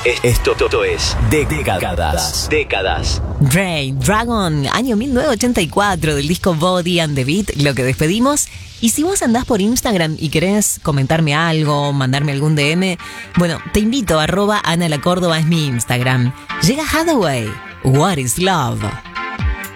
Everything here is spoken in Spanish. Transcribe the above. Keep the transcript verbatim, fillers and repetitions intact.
Esto es Décadas. Décadas. Dre, Dragon, año mil novecientos ochenta y cuatro, del disco Body and the Beat, lo que despedimos. Y si vos andás por Instagram y querés comentarme algo, mandarme algún D M, bueno, te invito, arroba Ana La Córdoba es mi Instagram. Llega Hathaway, What is Love?